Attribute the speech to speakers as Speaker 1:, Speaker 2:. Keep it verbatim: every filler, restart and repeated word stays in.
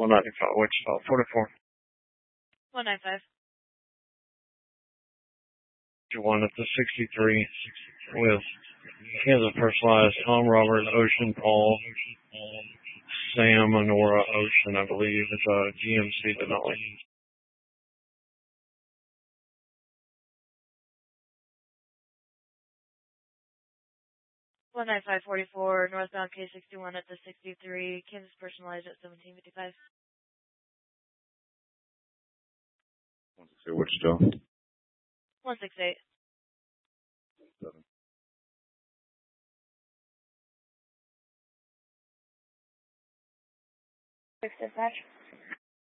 Speaker 1: one ninety-five, Wichita, forty-four.
Speaker 2: one ninety-five.
Speaker 1: You one at the sixty-three with Kansas Personalized, Tom Roberts, Ocean Paul, Sam, Honora, Ocean, I believe. It's a G M C Denali.
Speaker 2: one ninety-five forty-four, northbound K sixty-one at the sixty-three, Kansas Personalized at seventeen fifty-five.
Speaker 3: one sixty-eight Wichita.
Speaker 2: one sixty-eight.
Speaker 3: Seven.
Speaker 2: Six dispatch.